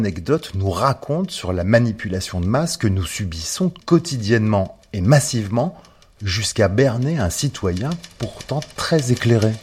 Anecdote nous raconte sur la manipulation de masse que nous subissons quotidiennement et massivement jusqu'à berner un citoyen pourtant très éclairé.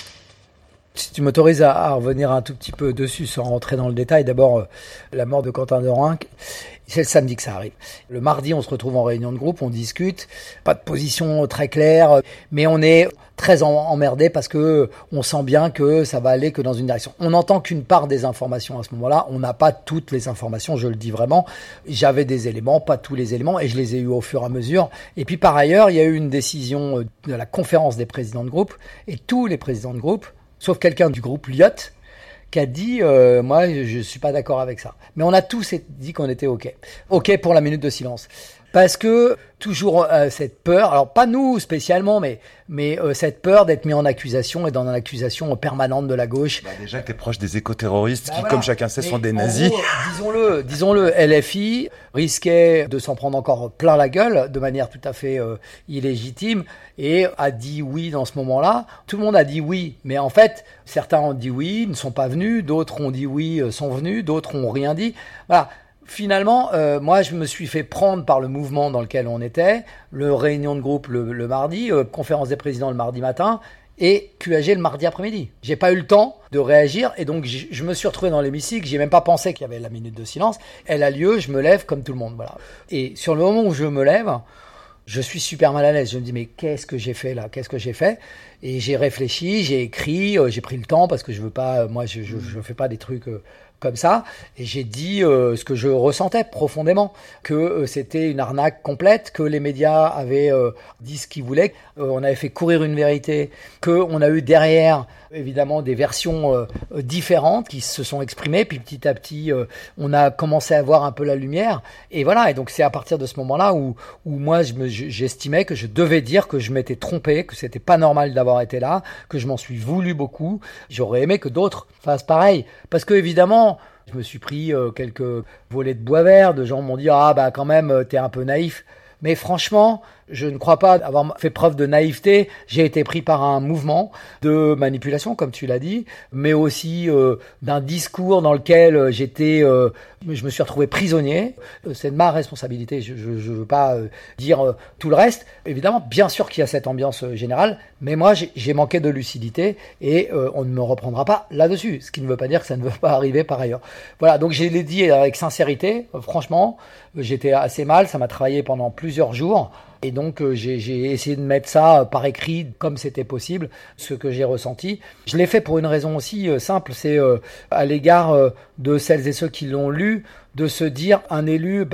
Si tu m'autorises à revenir un tout petit peu dessus sans rentrer dans le détail, d'abord la mort de Quentin Dorenc, c'est le samedi que ça arrive. Le mardi, on se retrouve en réunion de groupe, on discute, pas de position très claire, mais on est très emmerdé parce que on sent bien que ça va aller que dans une direction. On n'entend qu'une part des informations à ce moment-là, on n'a pas toutes les informations, je le dis vraiment. J'avais des éléments, pas tous les éléments, et je les ai eus au fur et à mesure. Et puis par ailleurs, il y a eu une décision de la conférence des présidents de groupe, et tous les présidents de groupe, sauf quelqu'un du groupe Lyot, qui a dit moi je suis pas d'accord avec ça. Mais on a tous dit qu'on était OK pour la minute de silence, parce que toujours cette peur, alors pas nous spécialement, mais cette peur d'être mis en accusation et dans une accusation permanente de la gauche. Déjà que t'es proche des éco-terroristes qui, voilà. Comme chacun sait, sont des nazis. Gros, disons-le, LFI risquait de s'en prendre encore plein la gueule de manière tout à fait illégitime et a dit oui dans ce moment-là. Tout le monde a dit oui, mais en fait, certains ont dit oui, ne sont pas venus, d'autres ont dit oui, sont venus, d'autres ont rien dit. Voilà. Finalement, moi, je me suis fait prendre par le mouvement dans lequel on était, le réunion de groupe le mardi, conférence des présidents le mardi matin, et QAG le mardi après-midi. J'ai pas eu le temps de réagir, et donc je me suis retrouvé dans l'hémicycle, j'ai même pas pensé qu'il y avait la minute de silence. Elle a lieu, je me lève comme tout le monde, voilà. Et sur le moment où je me lève, je suis super mal à l'aise. Je me dis, mais qu'est-ce que j'ai fait là ? Qu'est-ce que j'ai fait ? Et j'ai réfléchi, j'ai écrit, j'ai pris le temps, parce que je veux pas, moi, je fais pas des trucs comme ça, et j'ai dit ce que je ressentais profondément, que c'était une arnaque complète, que les médias avaient dit ce qu'ils voulaient, on avait fait courir une vérité, qu'on a eu derrière évidemment des versions différentes qui se sont exprimées, puis petit à petit on a commencé à voir un peu la lumière, et voilà, et donc c'est à partir de ce moment-là où moi j'estimais que je devais dire que je m'étais trompé, que c'était pas normal d'avoir été là, que je m'en suis voulu beaucoup. J'aurais aimé que d'autres fassent pareil, parce que évidemment je me suis pris quelques volets de bois vert, de gens m'ont dit quand même t'es un peu naïf. Mais franchement, je ne crois pas avoir fait preuve de naïveté. J'ai été pris par un mouvement de manipulation, comme tu l'as dit, mais aussi d'un discours dans lequel je me suis retrouvé prisonnier. C'est de ma responsabilité. Je veux pas dire tout le reste. Évidemment, bien sûr qu'il y a cette ambiance générale, mais moi, j'ai manqué de lucidité et on ne me reprendra pas là-dessus. Ce qui ne veut pas dire que ça ne veut pas arriver par ailleurs. Voilà, donc je l'ai dit avec sincérité. Franchement, j'étais assez mal. Ça m'a travaillé pendant plusieurs jours. Et donc, j'ai essayé de mettre ça par écrit comme c'était possible, ce que j'ai ressenti. Je l'ai fait pour une raison aussi simple, c'est à l'égard de celles et ceux qui l'ont lu, de se dire un élu,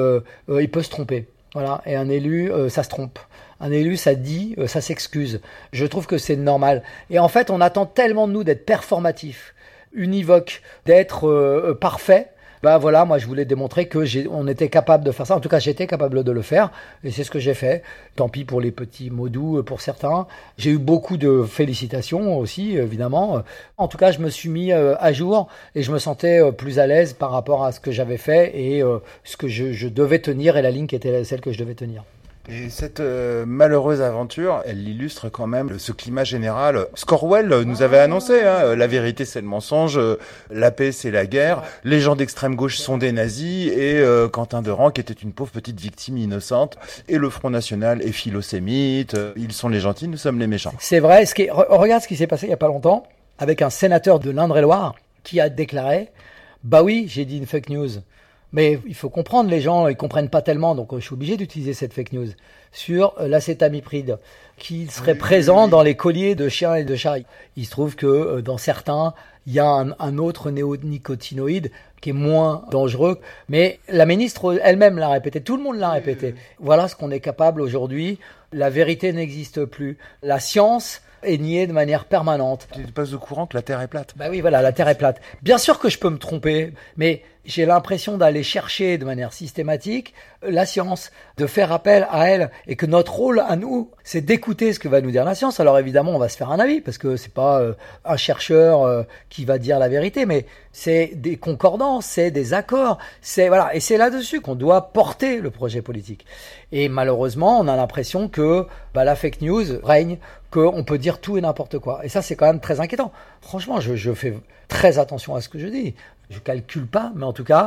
il peut se tromper. Voilà, et un élu, ça se trompe. Un élu, ça dit, ça s'excuse. Je trouve que c'est normal. Et en fait, on attend tellement de nous d'être performatifs, univoques, d'être parfaits. Voilà, moi je voulais démontrer que on était capable de faire ça. En tout cas, j'étais capable de le faire, et c'est ce que j'ai fait. Tant pis pour les petits mots doux pour certains. J'ai eu beaucoup de félicitations aussi, évidemment. En tout cas, je me suis mis à jour et je me sentais plus à l'aise par rapport à ce que j'avais fait et ce que je devais tenir, et la ligne qui était celle que je devais tenir. Et cette malheureuse aventure, elle illustre quand même ce climat général. Scorwell nous avait annoncé, la vérité c'est le mensonge, la paix c'est la guerre, les gens d'extrême gauche sont des nazis, et Quentin Dorenc était une pauvre petite victime innocente, et le Front National est philosémite, ils sont les gentils, nous sommes les méchants. C'est vrai, regarde ce qui s'est passé il n'y a pas longtemps, avec un sénateur de l'Indre-et-Loire qui a déclaré « Bah oui, j'ai dit une fake news ». Mais il faut comprendre, les gens, ils comprennent pas tellement, donc je suis obligé d'utiliser cette fake news sur l'acétamipride, qui serait présent dans les colliers de chiens et de chats. Il se trouve que dans certains, il y a un autre néonicotinoïde qui est moins dangereux, mais la ministre elle-même l'a répété, tout le monde l'a répété. Voilà ce qu'on est capable aujourd'hui. La vérité n'existe plus. La science est niée de manière permanente. Tu n'es pas au courant que la Terre est plate ? Oui, voilà, la Terre est plate. Bien sûr que je peux me tromper, mais j'ai l'impression d'aller chercher de manière systématique la science, de faire appel à elle, et que notre rôle à nous, c'est d'écouter ce que va nous dire la science. Alors évidemment, on va se faire un avis, parce que c'est pas un chercheur qui va dire la vérité, mais c'est des concordances, c'est des accords, voilà, et c'est là-dessus qu'on doit porter le projet politique. Et malheureusement, on a l'impression que la fake news règne, qu'on peut dire tout et n'importe quoi. Et ça, c'est quand même très inquiétant. Franchement, je fais très attention à ce que je dis. Je calcule pas, mais en tout cas,